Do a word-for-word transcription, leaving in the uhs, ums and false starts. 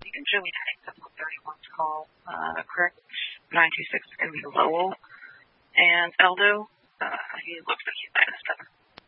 usually takes about thirty-one to call uh, Crick. nine two six is going to be Lowell. And Eldo, uh, he looks like he's minus seven.